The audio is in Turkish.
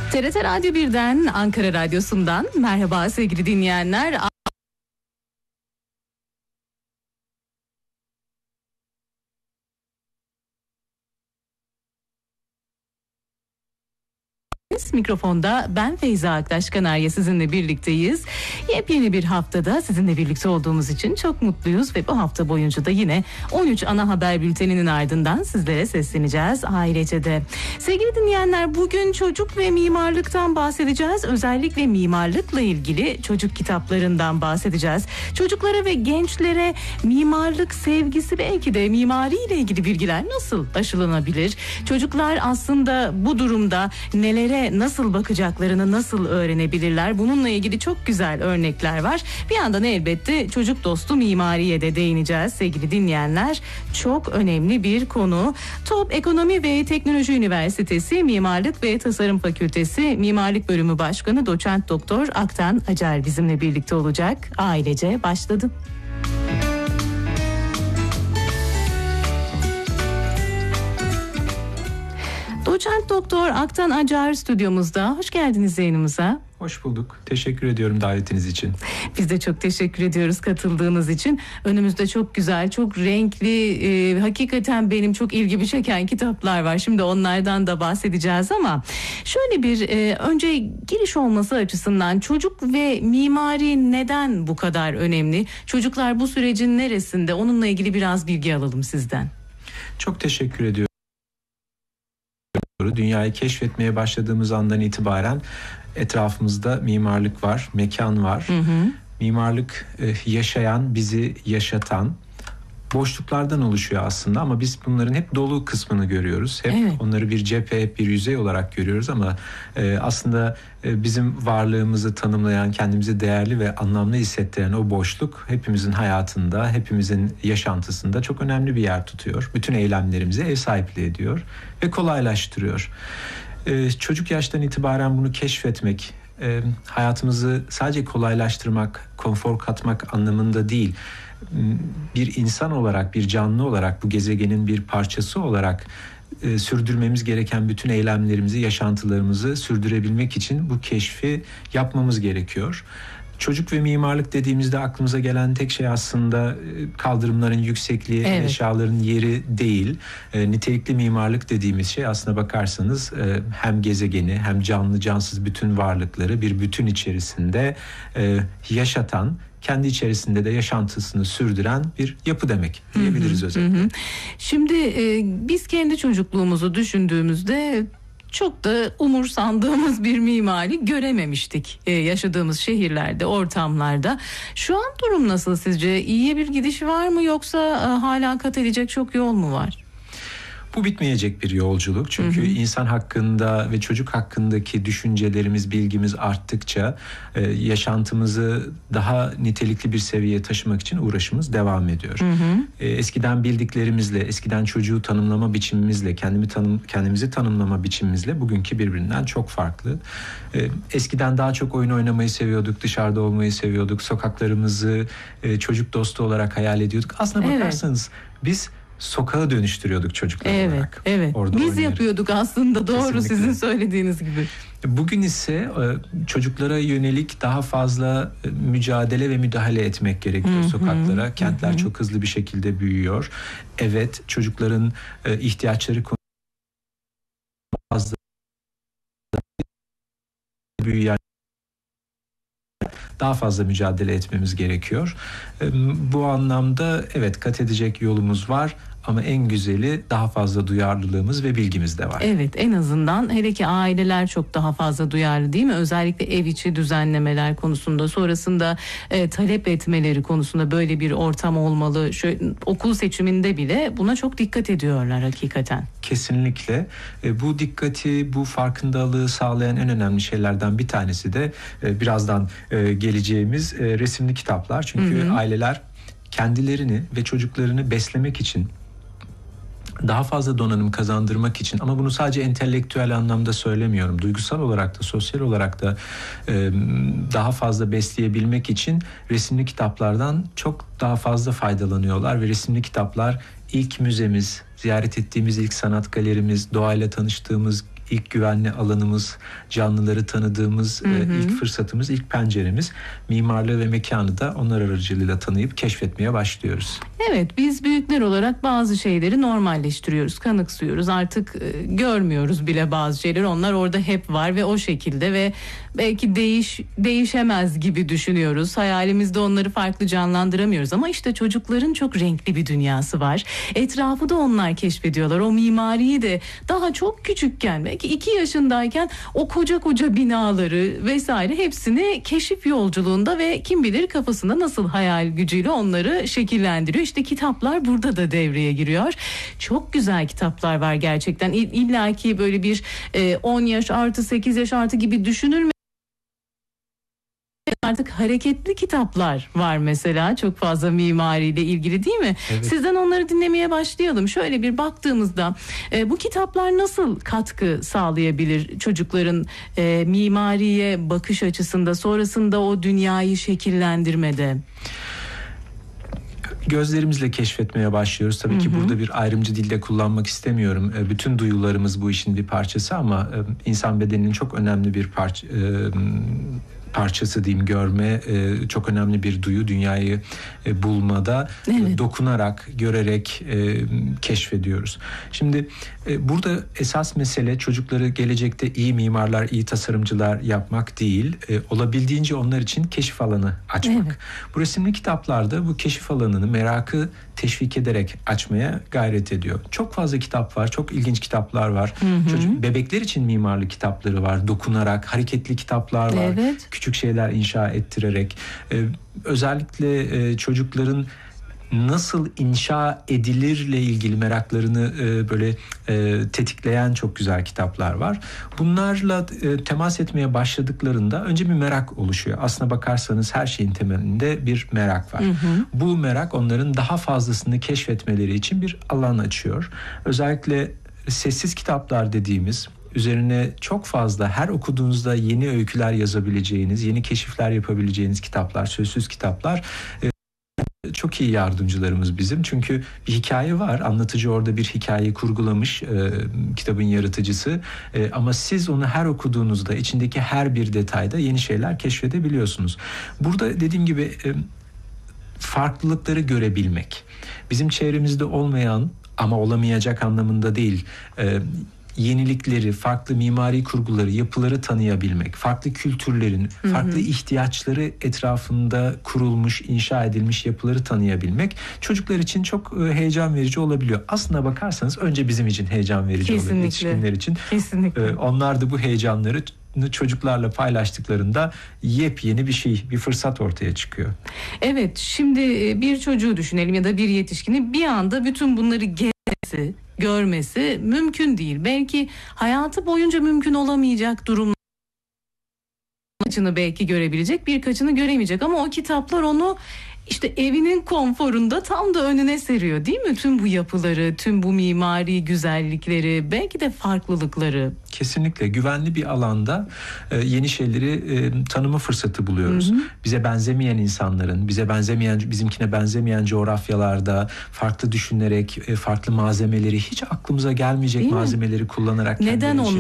TRT Radyo 1'den, Ankara Radyosu'ndan merhaba sevgili dinleyenler. Mikrofonda ben Feyza Aktaş Kanarya sizinle birlikteyiz. Yepyeni bir haftada sizinle birlikte olduğumuz için çok mutluyuz ve bu hafta boyunca da yine 13 ana haber bülteninin ardından sizlere sesleneceğiz ailece de. Sevgili dinleyenler, bugün çocuk ve mimarlıktan bahsedeceğiz. Özellikle mimarlıkla ilgili çocuk kitaplarından bahsedeceğiz. Çocuklara ve gençlere mimarlık sevgisi, belki de mimariyle ilgili bilgiler nasıl aşılanabilir? Çocuklar aslında bu durumda nelere nasıl bakacaklarını nasıl öğrenebilirler? Bununla ilgili çok güzel örnekler var. Bir yandan elbette çocuk dostu mimariye de değineceğiz sevgili dinleyenler. Çok önemli bir konu. TOP Ekonomi ve Teknoloji Üniversitesi Mimarlık ve Tasarım Fakültesi Mimarlık Bölümü Başkanı Doçent Doktor Aktan Acar bizimle birlikte olacak. Ailece başladı. Doçent Doktor Aktan Acar stüdyomuzda. Hoş geldiniz yayınımıza. Hoş bulduk. Teşekkür ediyorum davetiniz için. Biz de çok teşekkür ediyoruz katıldığınız için. Önümüzde çok güzel, çok renkli, hakikaten benim çok ilgimi çeken kitaplar var. Şimdi onlardan da bahsedeceğiz ama şöyle bir önce giriş olması açısından çocuk ve mimari neden bu kadar önemli? Çocuklar bu sürecin neresinde? Onunla ilgili biraz bilgi alalım sizden. Çok teşekkür ediyorum. Dünyayı keşfetmeye başladığımız andan itibaren etrafımızda mimarlık var, mekan var. Mimarlık yaşayan, bizi yaşatan boşluklardan oluşuyor aslında ama biz bunların hep dolu kısmını görüyoruz. Hep onları bir cephe, hep bir yüzey olarak görüyoruz ama aslında bizim varlığımızı tanımlayan, kendimizi değerli ve anlamlı hissettiren o boşluk hepimizin hayatında, hepimizin yaşantısında çok önemli bir yer tutuyor. Bütün eylemlerimize ev sahipliği ediyor ve kolaylaştırıyor. Çocuk yaştan itibaren bunu keşfetmek, hayatımızı sadece kolaylaştırmak, konfor katmak anlamında değil, bir insan olarak, bir canlı olarak, bu gezegenin bir parçası olarak sürdürmemiz gereken bütün eylemlerimizi, yaşantılarımızı sürdürebilmek için bu keşfi yapmamız gerekiyor. Çocuk ve mimarlık dediğimizde aklımıza gelen tek şey aslında kaldırımların yüksekliği, eşyaların yeri değil. Nitelikli mimarlık dediğimiz şey aslına bakarsanız hem gezegeni hem canlı cansız bütün varlıkları bir bütün içerisinde yaşatan, kendi içerisinde de yaşantısını sürdüren bir yapı demek diyebiliriz özellikle. Şimdi biz kendi çocukluğumuzu düşündüğümüzde çok da umursandığımız bir mimari görememiştik yaşadığımız şehirlerde, ortamlarda. Şu an durum nasıl sizce? İyiye bir gidiş var mı yoksa hala kat edecek çok yol mu var? Bu bitmeyecek bir yolculuk çünkü insan hakkında ve çocuk hakkındaki düşüncelerimiz, bilgimiz arttıkça yaşantımızı daha nitelikli bir seviyeye taşımak için uğraşımız devam ediyor. Eskiden bildiklerimizle, eskiden çocuğu tanımlama biçimimizle, kendimizi tanımlama biçimimizle bugünkü birbirinden çok farklı. Eskiden daha çok oyun oynamayı seviyorduk, dışarıda olmayı seviyorduk, sokaklarımızı çocuk dostu olarak hayal ediyorduk. Aslına bakarsanız biz sokağa dönüştürüyorduk çocuklar olarak. Orada biz yapıyorduk aslında, doğru. Kesinlikle. Sizin söylediğiniz gibi. Bugün ise çocuklara yönelik daha fazla mücadele ve müdahale etmek gerekiyor sokaklara. Kentler çok hızlı bir şekilde büyüyor. Evet, çocukların ihtiyaçları fazla büyüyen, daha fazla mücadele etmemiz gerekiyor. Bu anlamda evet, kat edecek yolumuz var ama en güzeli daha fazla duyarlılığımız ve bilgimiz de var. Evet, en azından hele ki aileler çok daha fazla duyarlı değil mi? Özellikle ev içi düzenlemeler konusunda, sonrasında talep etmeleri konusunda böyle bir ortam olmalı. Okul seçiminde bile buna çok dikkat ediyorlar hakikaten. Kesinlikle. Bu dikkati, bu farkındalığı sağlayan en önemli şeylerden bir tanesi de birazdan geleceğimiz resimli kitaplar. Çünkü aileler kendilerini ve çocuklarını beslemek için, daha fazla donanım kazandırmak için, ama bunu sadece entelektüel anlamda söylemiyorum, duygusal olarak da sosyal olarak da daha fazla besleyebilmek için resimli kitaplardan çok daha fazla faydalanıyorlar ve resimli kitaplar ilk müzemiz, ziyaret ettiğimiz ilk sanat galerimiz, doğayla tanıştığımız ilk güvenli alanımız, canlıları tanıdığımız ilk fırsatımız, ilk penceremiz. Mimarlığı ve mekanı da onlar aracılığıyla tanıyıp keşfetmeye başlıyoruz. Evet, biz büyükler olarak bazı şeyleri normalleştiriyoruz, kanıksıyoruz. Artık görmüyoruz bile bazı şeyleri. Onlar orada hep var ve o şekilde ve belki değişemez gibi düşünüyoruz. Hayalimizde onları farklı canlandıramıyoruz ama işte çocukların çok renkli bir dünyası var. Etrafı da onlar keşfediyorlar. O mimariyi de daha çok küçükken, belki 2 yaşındayken o koca koca binaları vesaire hepsini keşif yolculuğunda ve kim bilir kafasında nasıl hayal gücüyle onları şekillendiriyor. İşte kitaplar burada da devreye giriyor. Çok güzel kitaplar var gerçekten. İlla ki böyle bir 10 yaş artı 8 yaş artı gibi düşünülmüyor. Artık hareketli kitaplar var mesela, çok fazla mimariyle ilgili, değil mi? Evet. Sizden onları dinlemeye başlayalım. Şöyle bir baktığımızda bu kitaplar nasıl katkı sağlayabilir çocukların mimariye bakış açısında, sonrasında o dünyayı şekillendirmede? Gözlerimizle keşfetmeye başlıyoruz. Tabii ki burada bir ayrımcı dilde kullanmak istemiyorum. Bütün duyularımız bu işin bir parçası ama insan bedeninin çok önemli bir parçası diyeyim, görme çok önemli bir duyu. Dünyayı bulmada dokunarak, görerek keşfediyoruz. Şimdi burada esas mesele çocukları gelecekte iyi mimarlar, iyi tasarımcılar yapmak değil, olabildiğince onlar için keşif alanı açmak. Evet. Bu resimli kitaplarda bu keşif alanını, merakı teşvik ederek açmaya gayret ediyor. Çok fazla kitap var, çok ilginç kitaplar var. Bebekler için mimarlık kitapları var, dokunarak, hareketli kitaplar var. Evet. Küçük şeyler inşa ettirerek, özellikle çocukların nasıl inşa edilirle ilgili meraklarını böyle tetikleyen çok güzel kitaplar var. Bunlarla temas etmeye başladıklarında önce bir merak oluşuyor. Aslına bakarsanız her şeyin temelinde bir merak var. Bu merak onların daha fazlasını keşfetmeleri için bir alan açıyor. Özellikle sessiz kitaplar dediğimiz, üzerine çok fazla her okuduğunuzda yeni öyküler yazabileceğiniz, yeni keşifler yapabileceğiniz kitaplar, sözsüz kitaplar çok iyi yardımcılarımız bizim. Çünkü bir hikaye var. Anlatıcı orada bir hikayeyi kurgulamış, kitabın yaratıcısı. Ama siz onu her okuduğunuzda içindeki her bir detayda yeni şeyler keşfedebiliyorsunuz. Burada dediğim gibi farklılıkları görebilmek. Bizim çevremizde olmayan ama olamayacak anlamında değil, yenilikleri, farklı mimari kurguları, yapıları tanıyabilmek, farklı kültürlerin, farklı ihtiyaçları etrafında kurulmuş, inşa edilmiş yapıları tanıyabilmek çocuklar için çok heyecan verici olabiliyor. Aslına bakarsanız önce bizim için heyecan verici oluyor, yetişkinler için. Kesinlikle. Onlar da bu heyecanları çocuklarla paylaştıklarında yepyeni bir şey, bir fırsat ortaya çıkıyor. Evet, şimdi bir çocuğu düşünelim ya da bir yetişkini, bir anda bütün bunları görmesi mümkün değil. Belki hayatı boyunca mümkün olamayacak durumlar, birkaçını belki görebilecek, birkaçını göremeyecek ama o kitaplar onu işte evinin konforunda tam da önüne seriyor, değil mi? Tüm bu yapıları, tüm bu mimari güzellikleri, belki de farklılıkları. Kesinlikle güvenli bir alanda yeni şeyleri tanıma fırsatı buluyoruz. Bize benzemeyen insanların, bizimkine benzemeyen coğrafyalarda farklı düşünerek, farklı malzemeleri, hiç aklımıza gelmeyecek malzemeleri kullanarak neden